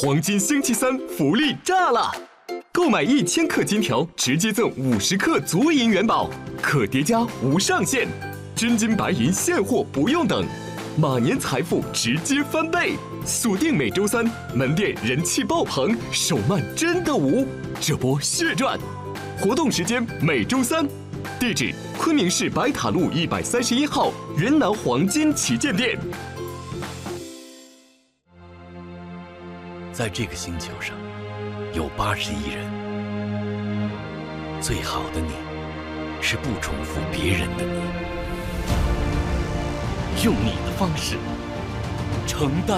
黄金星期三福利炸了！购买1000克金条，直接赠50克足银元宝，可叠加无上限，真金白银现货不用等，马年财富直接翻倍！锁定每周三，门店人气爆棚，手慢真的无，这波血赚！活动时间每周三，地址昆明市白塔路131号云南黄金旗舰店。 在这个星球上，有80亿人。最好的你，是不重复别人的你，用你的方式承担，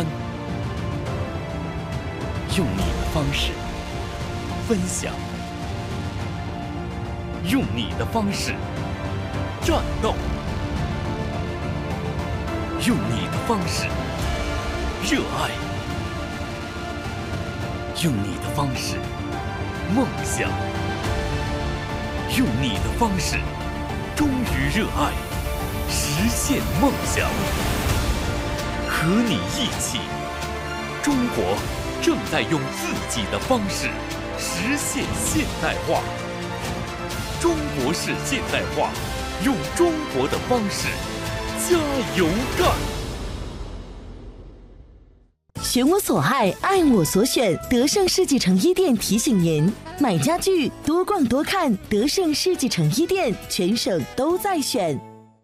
用你的方式分享，用你的方式战斗，用你的方式热爱，用你的方式梦想，用你的方式忠于热爱，实现梦想。和你一起，中国正在用自己的方式实现现代化。中国式现代化，用中国的方式加油干！ 选我所爱，爱我所选。德胜世纪成衣店提醒您：买家具多逛多看，德胜世纪成衣店全省都在选。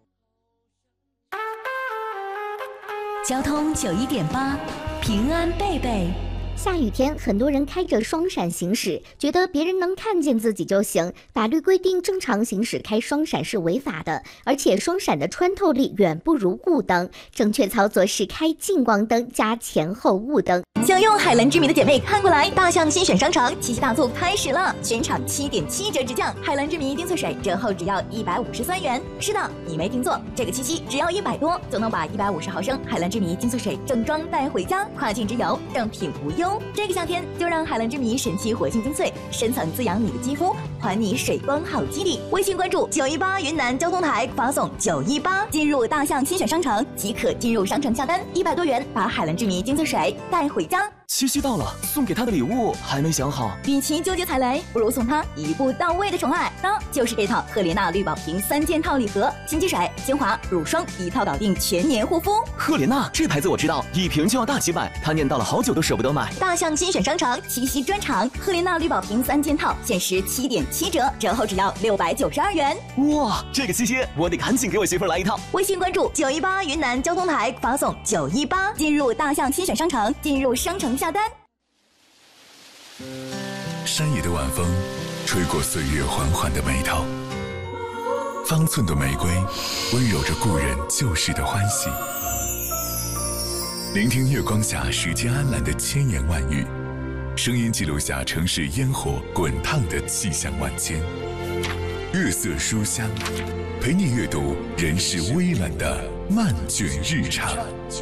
交通91.8，平安贝贝。 下雨天，很多人开着双闪行驶，觉得别人能看见自己就行。法律规定，正常行驶开双闪是违法的，而且双闪的穿透力远不如雾灯。正确操作是开近光灯加前后雾灯。 想用海蓝之谜的姐妹看过来，大象新选商场七夕大促开始了，全场7.7折直降，海蓝之谜精粹水折后只要153元。是的，你没听错，这个七夕只要100多就能把150毫升海蓝之谜精粹水正装带回家，跨境直邮，正品无忧。这个夏天就让海蓝之谜神奇活性精粹深层滋养你的肌肤，还你水光好肌理。微信关注918云南交通台，发送918进入大象新选商城即可进入商城下单，100多元把海蓝之谜精粹水带回家。 七夕到了，送给他的礼物还没想好。 与其纠结踩雷，不如送他一步到位的宠爱，那就是这套赫莲娜绿宝瓶3件套礼盒，新机水、精华、乳霜一套搞定全年护肤。 赫莲娜这牌子我知道，一瓶就要大几百，他念叨了好久都舍不得买。 大象新选商场七夕专场，赫莲娜绿宝瓶3件套限时7.7折，折后只要692元。 哇，这个七夕我得赶紧给我媳妇来一套。 微信关注918云南交通台，发送918进入大象新选商城，进入商城下单。 山野的晚风吹过岁月缓缓的眉头，方寸的玫瑰温柔着故人旧时的欢喜。聆听月光下时间安澜的千言万语，声音记录下城市烟火滚烫的气象万千。月色书香，陪你阅读人世微澜的漫卷日常。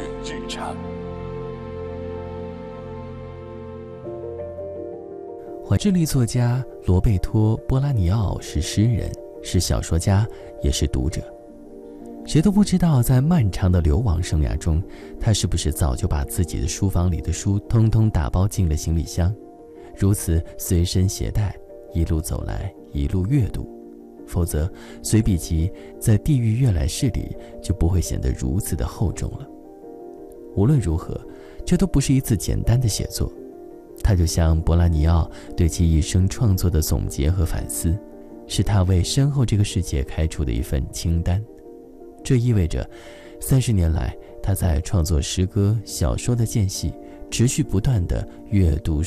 智利作家罗贝托·波拉尼奥是诗人，是小说家，也是读者。谁都不知道，在漫长的流亡生涯中，他是不是早就把自己的书房里的书通通打包进了行李箱，如此随身携带，一路走来，一路阅读。否则，随笔集在地狱阅览室里就不会显得如此的厚重了。无论如何，这都不是一次简单的写作。它就像波拉尼奥对其一生创作的总结和反思，是他为身后这个世界开出的一份清单。这意味着30年来他在创作诗歌、小说的间隙，持续不断地阅读